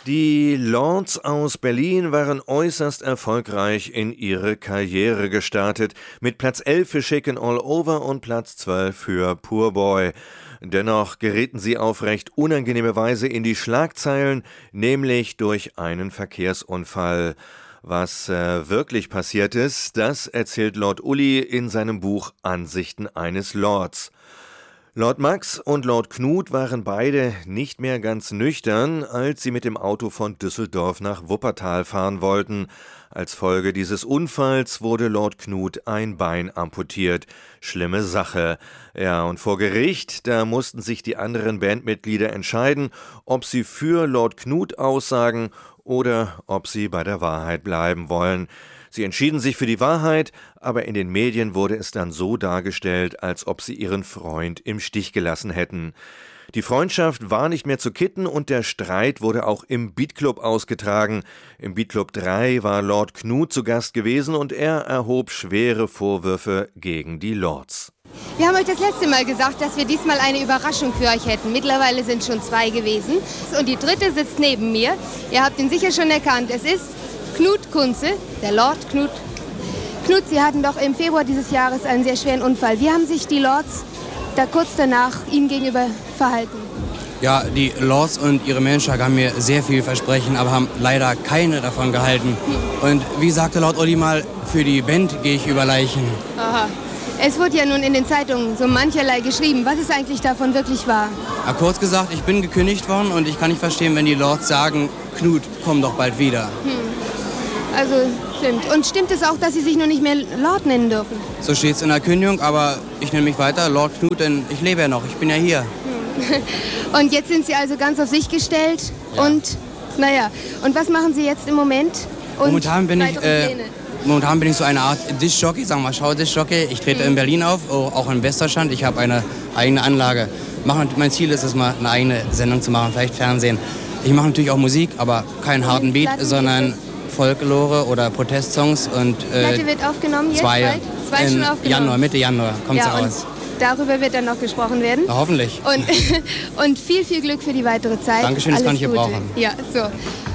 Die Lords aus Berlin waren äußerst erfolgreich in ihre Karriere gestartet, mit Platz 11 für Shakin' All Over und Platz 12 für Poor Boy. Dennoch gerieten sie auf recht unangenehme Weise in die Schlagzeilen, nämlich durch einen Verkehrsunfall. Was wirklich passiert ist, das erzählt Lord Uli in seinem Buch Ansichten eines Lords. Lord Max und Lord Knut waren beide nicht mehr ganz nüchtern, als sie mit dem Auto von Düsseldorf nach Wuppertal fahren wollten. Als Folge dieses Unfalls wurde Lord Knut ein Bein amputiert. Schlimme Sache. Ja, und vor Gericht, da mussten sich die anderen Bandmitglieder entscheiden, ob sie für Lord Knut aussagen oder ob sie bei der Wahrheit bleiben wollen. Sie entschieden sich für die Wahrheit, aber in den Medien wurde es dann so dargestellt, als ob sie ihren Freund im Stich gelassen hätten. Die Freundschaft war nicht mehr zu kitten und der Streit wurde auch im Beatclub ausgetragen. Im Beatclub 3 war Lord Knut zu Gast gewesen und er erhob schwere Vorwürfe gegen die Lords. Wir haben euch das letzte Mal gesagt, dass wir diesmal eine Überraschung für euch hätten. Mittlerweile sind schon 2 gewesen und die dritte sitzt neben mir. Ihr habt ihn sicher schon erkannt. Es ist Knut Kunze, der Lord Knut. Knut, Sie hatten doch im Februar dieses Jahres einen sehr schweren Unfall. Wie haben sich die Lords da kurz danach Ihnen gegenüber verhalten? Ja, die Lords und ihre Manager haben mir sehr viel versprechen, aber haben leider keine davon gehalten. Und wie sagte Lord Uli mal, für die Band gehe ich über Leichen. Aha. Es wurde ja nun in den Zeitungen so mancherlei geschrieben. Was ist eigentlich davon wirklich wahr? Ja, kurz gesagt, ich bin gekündigt worden und ich kann nicht verstehen, wenn die Lords sagen, Knut, komm doch bald wieder. Also stimmt. Und stimmt es auch, dass Sie sich nur nicht mehr Lord nennen dürfen? So steht es in der Kündigung, aber ich nenne mich weiter Lord Knut, denn ich lebe ja noch, ich bin ja hier. Und jetzt sind Sie also ganz auf sich gestellt und naja. Und was machen Sie jetzt im Moment? Und Momentan bin ich so eine Art Diskjockey, sagen wir mal Schau-Diskjockey. Ich trete in Berlin auf, auch in Westdeutschland. Ich habe eine eigene Anlage. Mein Ziel ist es mal, eine eigene Sendung zu machen, vielleicht Fernsehen. Ich mache natürlich auch Musik, aber keinen harten Beat, sondern Folklore oder Protestsongs. Und Platte wird aufgenommen jetzt? Zwei schon aufgenommen? Mitte Januar kommt sie raus. Darüber wird dann noch gesprochen werden. Na, hoffentlich. Und viel, viel Glück für die weitere Zeit. Dankeschön, das kann ich gebrauchen. Ja, so.